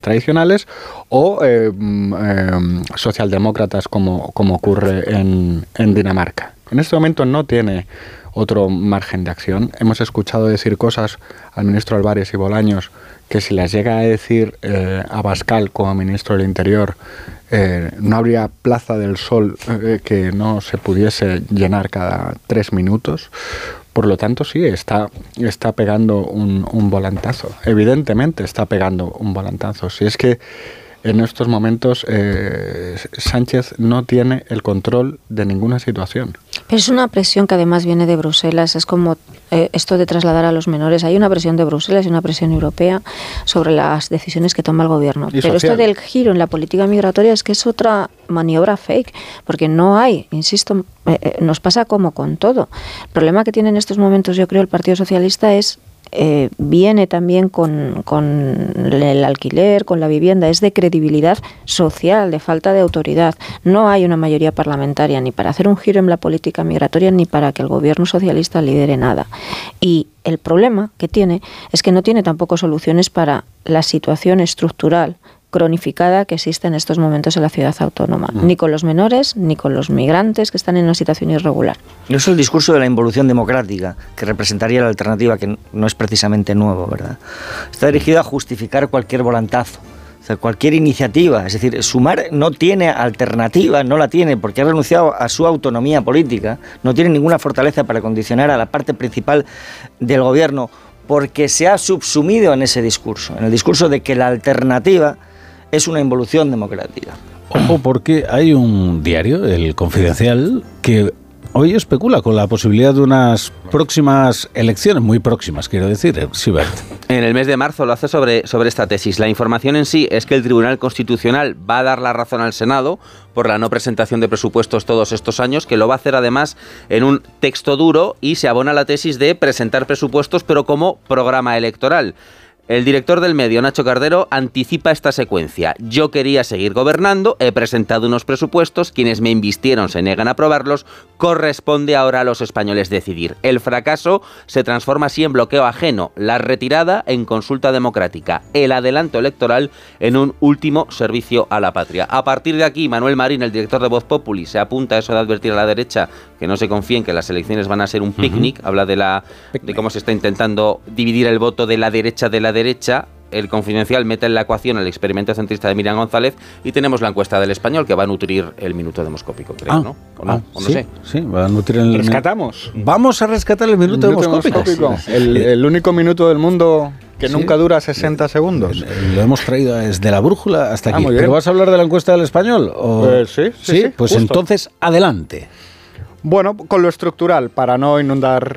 tradicionales o socialdemócratas como ocurre en Dinamarca. En este momento no tiene otro margen de acción. Hemos escuchado decir cosas al ministro Álvarez y Bolaños que si las llega a decir Abascal como ministro del Interior, no habría Plaza del Sol que no se pudiese llenar cada 3 minutos. Por lo tanto, sí, está pegando un volantazo. Evidentemente está pegando un volantazo. Si es que en estos momentos Sánchez no tiene el control de ninguna situación. Pero es una presión que además viene de Bruselas. Es como esto de trasladar a los menores. Hay una presión de Bruselas y una presión europea sobre las decisiones que toma el gobierno. Pero esto del giro en la política migratoria es que es otra maniobra fake, porque no hay, insisto, nos pasa como con todo. El problema que tiene en estos momentos, yo creo, el Partido Socialista es viene también con el alquiler, con la vivienda, es de credibilidad social, de falta de autoridad. No hay una mayoría parlamentaria ni para hacer un giro en la política migratoria ni para que el gobierno socialista lidere nada. Y el problema que tiene es que no tiene tampoco soluciones para la situación estructural cronificada que existe en estos momentos en la ciudad autónoma, ni con los menores, ni con los migrantes que están en una situación irregular. No es el discurso de la involución democrática, que representaría la alternativa, que no es precisamente nuevo, ¿verdad? Está dirigido a justificar cualquier volantazo, o sea, cualquier iniciativa. Es decir, Sumar no tiene alternativa, no la tiene, porque ha renunciado a su autonomía política, no tiene ninguna fortaleza para condicionar a la parte principal del gobierno, porque se ha subsumido en ese discurso, en el discurso de que la alternativa es una involución democrática. Ojo, porque hay un diario, El Confidencial, que hoy especula con la posibilidad de unas próximas elecciones, muy próximas, quiero decir, Sibert. En el mes de marzo lo hace sobre esta tesis. La información en sí es que el Tribunal Constitucional va a dar la razón al Senado por la no presentación de presupuestos todos estos años, que lo va a hacer además en un texto duro y se abona la tesis de presentar presupuestos pero como programa electoral. El director del medio, Nacho Cardero, anticipa esta secuencia. Yo quería seguir gobernando, he presentado unos presupuestos, quienes me invistieron se niegan a aprobarlos, corresponde ahora a los españoles decidir. El fracaso se transforma así en bloqueo ajeno, la retirada en consulta democrática, el adelanto electoral en un último servicio a la patria. A partir de aquí, Manuel Marín, el director de Voz Populi, se apunta a eso de advertir a la derecha que no se confíen que las elecciones van a ser un picnic, habla de cómo se está intentando dividir el voto de la derecha. El Confidencial mete en la ecuación el experimento centrista de Miriam González y tenemos la encuesta del Español que va a nutrir el minuto demoscópico, creo, ¿no? ¿O no? ¿O no sí, sé? Sí, va a nutrir el... ¿Rescatamos? Vamos a rescatar el minuto demoscópico. El único minuto del mundo que nunca dura 60 segundos. Lo hemos traído desde la brújula hasta aquí. ¿Pero vas a hablar de la encuesta del Español? Sí. Pues justo. Entonces, adelante. Bueno, con lo estructural, para no inundar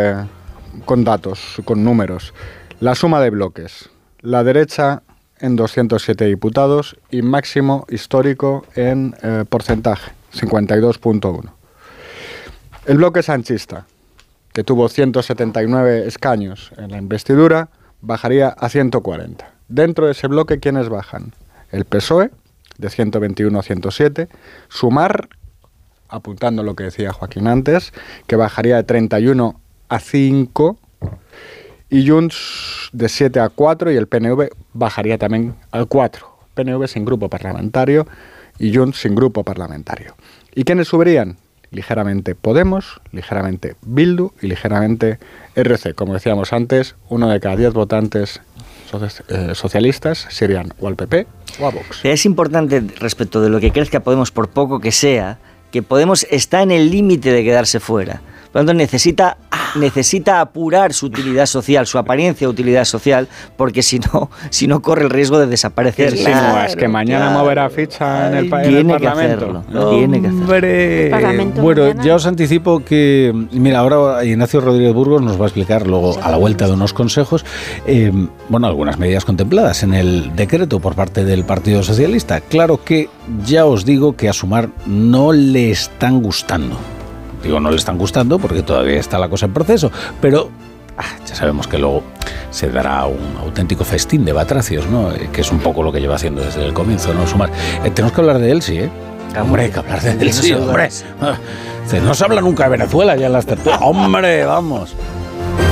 con datos, con números. La suma de bloques. La derecha en 207 diputados y máximo histórico en porcentaje, 52.1. El bloque sanchista, que tuvo 179 escaños en la investidura, bajaría a 140. Dentro de ese bloque, ¿quiénes bajan? El PSOE, de 121 a 107. Sumar, apuntando lo que decía Joaquín antes, que bajaría de 31 a 5. Y Junts de 7 a 4 y el PNV bajaría también al 4. PNV sin grupo parlamentario y Junts sin grupo parlamentario. ¿Y quiénes subirían? Ligeramente Podemos, ligeramente Bildu y ligeramente RC. Como decíamos antes, 1 de cada 10 votantes socialistas se irían o al PP o a Vox. Es importante respecto de lo que crezca Podemos, por poco que sea, que Podemos está en el límite de quedarse fuera. Por lo tanto, necesita apurar su utilidad social, su apariencia de utilidad social, porque si no corre el riesgo de desaparecer. Claro, es que mañana moverá ficha en el Parlamento. Tiene que hacerlo. Bueno, ya os anticipo que, mira, ahora Ignacio Rodríguez Burgos nos va a explicar luego, a la vuelta de unos consejos, algunas medidas contempladas en el decreto por parte del Partido Socialista. Claro que ya os digo que a Sumar no le están gustando. Digo, no le están gustando porque todavía está la cosa en proceso, pero ya sabemos que luego se dará un auténtico festín de batracios, ¿no? Que es un poco lo que lleva haciendo desde el comienzo, ¿no? Sumar. Tenemos que hablar de él, sí, ¿eh? Hombre, hay que hablar de él, sí, hombre. No se habla nunca de Venezuela ya en las tertulias. Hombre, vamos.